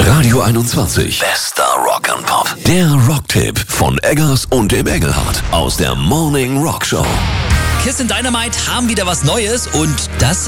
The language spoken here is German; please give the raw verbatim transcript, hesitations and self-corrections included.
Radio einundzwanzig. Bester Rock and Pop. Der Rocktipp von Eggers und dem Engelhardt aus der Morning Rock Show. Kiss and Dynamite haben wieder was Neues und das